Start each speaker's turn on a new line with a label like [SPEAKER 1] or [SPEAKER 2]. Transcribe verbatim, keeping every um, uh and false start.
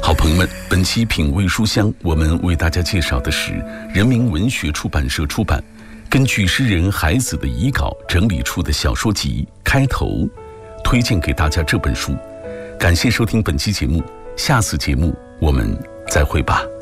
[SPEAKER 1] 好朋友们，本期品味书香，我们为大家介绍的是人民文学出版社出版，根据诗人海子的遗稿整理出的小说集《开头》，推荐给大家这本书。感谢收听本期节目，下次节目我们再会吧。